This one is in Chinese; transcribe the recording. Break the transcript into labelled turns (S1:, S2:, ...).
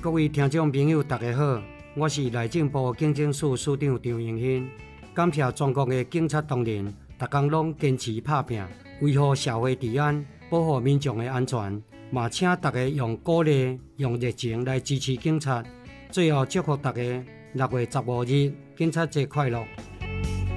S1: 各位听众朋友，大家好，我是内政部警政署署长张荣兴。感谢全国的警察同仁，逐工拢坚持打拼，维护社会治安，保护民众的安全。嘛，请大家用鼓励、用热情来支持警察。最后，祝福大家6月15日警察节快乐！